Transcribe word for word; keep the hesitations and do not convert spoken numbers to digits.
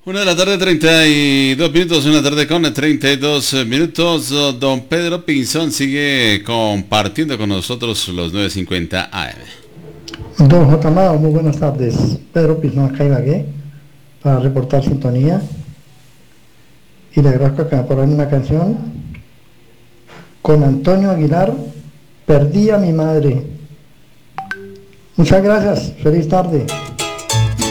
Una de la tarde, treinta y dos minutos, una tarde con treinta y dos minutos. Don Pedro Pinzón sigue compartiendo con nosotros los nueve cincuenta A M. Don J. Amado, muy buenas tardes. Pedro Pinzón acá Ibagué para reportar sintonía. Y le agradezco que me pongan una canción con Antonio Aguilar, Perdí a mi madre. Muchas gracias, feliz tarde.